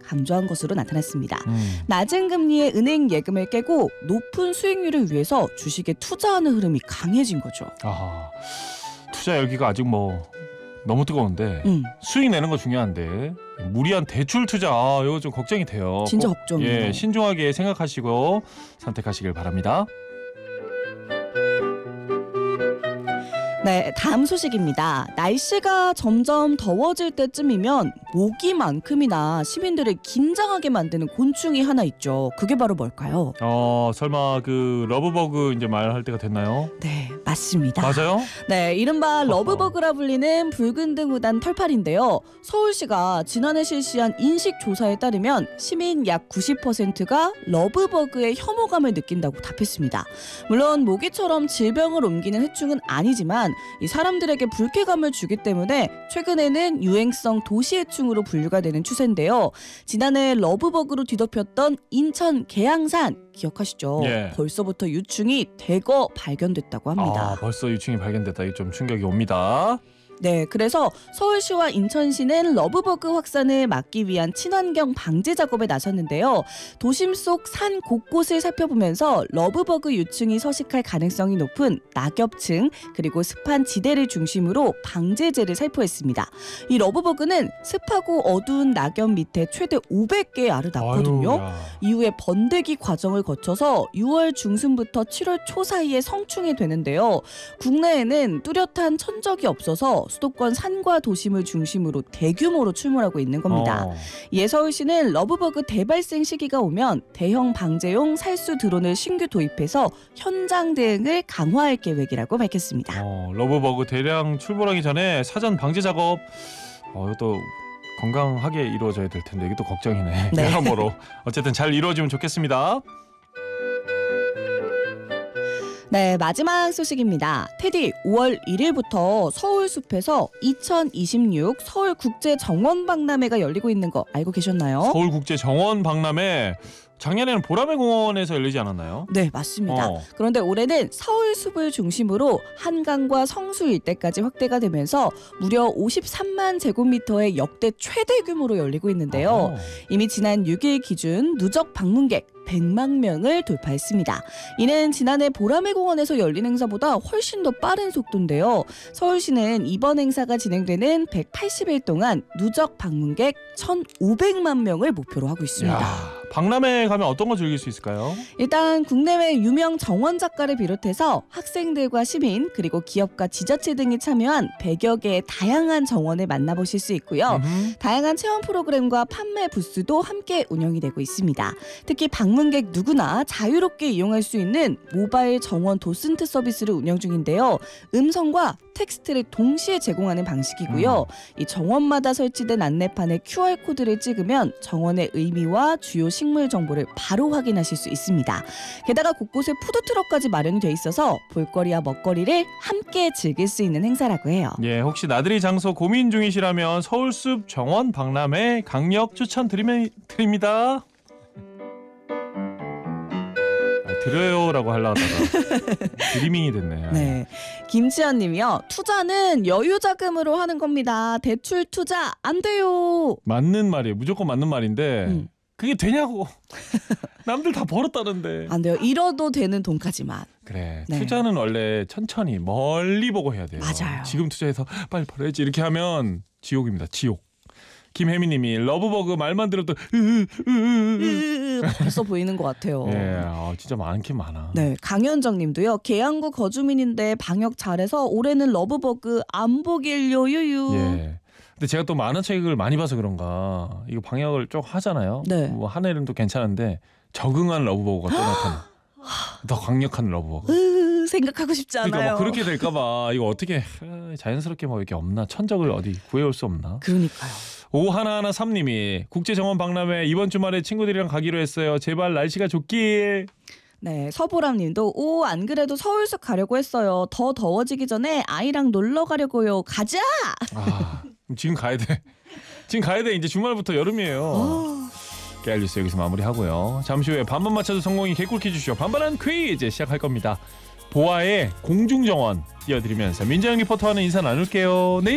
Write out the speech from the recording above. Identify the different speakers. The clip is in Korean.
Speaker 1: 감소한 것으로 나타났습니다. 낮은 금리의 은행 예금을 깨고 높은 수익률을 위해서 주식에 투자하는 흐름이 강해진 거죠.
Speaker 2: 아하, 투자 열기가 아직 너무 뜨거운데 수익 내는 거 중요한데 무리한 대출 투자 이거 좀 걱정이 돼요.
Speaker 1: 진짜 걱정이에요.
Speaker 2: 신중하게 생각하시고 선택하시길 바랍니다.
Speaker 1: 네, 다음 소식입니다. 날씨가 점점 더워질 때쯤이면 모기만큼이나 시민들을 긴장하게 만드는 곤충이 하나 있죠. 그게 바로 뭘까요?
Speaker 2: 설마 그 러브버그 이제 말할 때가 됐나요?
Speaker 1: 네, 맞습니다.
Speaker 2: 맞아요?
Speaker 1: 네, 이른바 러브버그라 불리는 붉은 등 우단 털파리인데요. 서울시가 지난해 실시한 인식 조사에 따르면 시민 약 90%가 러브버그의 혐오감을 느낀다고 답했습니다. 물론 모기처럼 질병을 옮기는 해충은 아니지만 이 사람들에게 불쾌감을 주기 때문에 최근에는 유행성 도시해충으로 분류가 되는 추세인데요. 지난해 러브버그로 뒤덮였던 인천 계양산 기억하시죠?
Speaker 2: 예.
Speaker 1: 벌써부터 유충이 대거 발견됐다고 합니다.
Speaker 2: 벌써 유충이 발견됐다. 이게 좀 충격이 옵니다.
Speaker 1: 네, 그래서 서울시와 인천시는 러브버그 확산을 막기 위한 친환경 방제 작업에 나섰는데요. 도심 속 산 곳곳을 살펴보면서 러브버그 유충이 서식할 가능성이 높은 낙엽층 그리고 습한 지대를 중심으로 방제제를 살포했습니다. 이 러브버그는 습하고 어두운 낙엽 밑에 최대 500개의 알을 낳거든요. 이후에 번데기 과정을 거쳐서 6월 중순부터 7월 초 사이에 성충이 되는데요. 국내에는 뚜렷한 천적이 없어서 수도권 산과 도심을 중심으로 대규모로 출몰하고 있는 겁니다. 이에 서울시는 러브버그 대발생 시기가 오면 대형 방제용 살수 드론을 신규 도입해서 현장 대응을 강화할 계획이라고 밝혔습니다.
Speaker 2: 러브버그 대량 출몰하기 전에 사전 방제 작업 이것도 건강하게 이루어져야 될 텐데 이게 또 걱정이네.
Speaker 1: 네.
Speaker 2: 여러모로 어쨌든 잘 이루어지면 좋겠습니다.
Speaker 1: 네, 마지막 소식입니다. 테디, 5월 1일부터 서울숲에서 2026 서울국제정원박람회가 열리고 있는 거 알고 계셨나요?
Speaker 2: 서울국제정원박람회 작년에는 보라매 공원에서 열리지 않았나요?
Speaker 1: 네, 맞습니다. 그런데 올해는 서울숲을 중심으로 한강과 성수 일대까지 확대가 되면서 무려 53만 제곱미터의 역대 최대 규모로 열리고 있는데요. 이미 지난 6일 기준 누적 방문객 100만 명을 돌파했습니다. 이는 지난해 보라매공원에서 열린 행사보다 훨씬 더 빠른 속도인데요. 서울시는 이번 행사가 진행되는 180일 동안 누적 방문객 1,500만 명을 목표로 하고 있습니다.
Speaker 2: 박람회 가면 어떤 거 즐길 수 있을까요?
Speaker 1: 일단 국내외 유명 정원 작가를 비롯해서 학생들과 시민 그리고 기업과 지자체 등이 참여한 100여 개의 다양한 정원을 만나보실 수 있고요. 다양한 체험 프로그램과 판매 부스도 함께 운영이 되고 있습니다. 특히 방문객 누구나 자유롭게 이용할 수 있는 모바일 정원 도슨트 서비스를 운영 중인데요. 음성과 텍스트를 동시에 제공하는 방식이고요. 이 정원마다 설치된 안내판에 QR코드를 찍으면 정원의 의미와 주요 식물 정보를 바로 확인하실 수 있습니다. 게다가 곳곳에 푸드트럭까지 마련이 돼 있어서 볼거리와 먹거리를 함께 즐길 수 있는 행사라고 해요.
Speaker 2: 예, 혹시 나들이 장소 고민 중이시라면 서울숲 정원 박람회 강력 추천드립니다. 드려요라고 하려다가 드리밍이 됐네요.
Speaker 1: 네, 김지연 님이요. 투자는 여유 자금으로 하는 겁니다. 대출 투자 안 돼요.
Speaker 2: 맞는 말이에요. 무조건 맞는 말인데 그게 되냐고. 남들 다 벌었다는데.
Speaker 1: 안 돼요. 잃어도 되는 돈까지만.
Speaker 2: 그래.
Speaker 1: 네.
Speaker 2: 투자는 원래 천천히 멀리 보고 해야 돼요.
Speaker 1: 맞아요.
Speaker 2: 지금 투자해서 빨리 벌어야지 이렇게 하면 지옥입니다. 지옥. 김혜미님이 러브버그 말만 들어도
Speaker 1: 벌써 보이는 것 같아요.
Speaker 2: 예, 진짜 많긴 많아.
Speaker 1: 네, 강현정님도요. 계양구 거주민인데 방역 잘해서 올해는 러브버그 안 보길요 유유.
Speaker 2: 예. 근데 제가 또 만화책을 많이 봐서 그런가 이거 방역을 좀 하잖아요.
Speaker 1: 네.
Speaker 2: 뭐 하늘은 또 괜찮은데 적응한 러브버그가 또 나타나. 더 강력한 러브버그.
Speaker 1: 생각하고 싶지 않아요.
Speaker 2: 그러니까 뭐 그렇게 될까봐 이거 어떻게 자연스럽게 뭐 이렇게 없나 천적을 어디 구해올 수 없나?
Speaker 1: 그러니까요.
Speaker 2: 5113님이 국제정원 박람회 이번 주말에 친구들이랑 가기로 했어요. 제발 날씨가 좋길.
Speaker 1: 네, 서보람님도 안 그래도 서울숲 가려고 했어요. 더 더워지기 전에 아이랑 놀러 가려고요. 가자.
Speaker 2: 지금 가야 돼. 지금 가야 돼. 이제 주말부터 여름이에요. 깨알뉴스 여기서 마무리하고요. 잠시 후에 반반 맞춰서 성공이 개꿀 퀴즈쇼 반반한 퀴즈 시작할 겁니다. 보아의 공중정원 띄워드리면서 민정영 리포터와는 인사 나눌게요. 내일